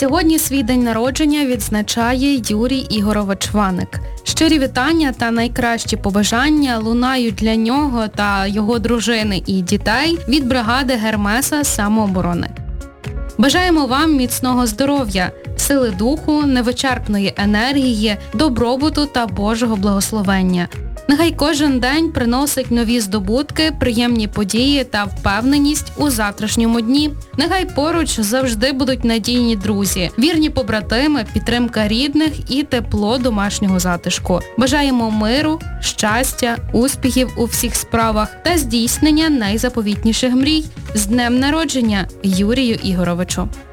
Сьогодні свій день народження відзначає Юрій Ігорович Ваник. Щирі вітання та найкращі побажання лунають для нього та його дружини і дітей від бригади Гермеса самооборони. Бажаємо вам міцного здоров'я, сили духу, невичерпної енергії, добробуту та Божого благословення. Нехай кожен день приносить нові здобутки, приємні події та впевненість у завтрашньому дні. Нехай поруч завжди будуть надійні друзі, вірні побратими, підтримка рідних і тепло домашнього затишку. Бажаємо миру, щастя, успіхів у всіх справах та здійснення найзаповітніших мрій. З днем народження, Юрію Ігоровичу!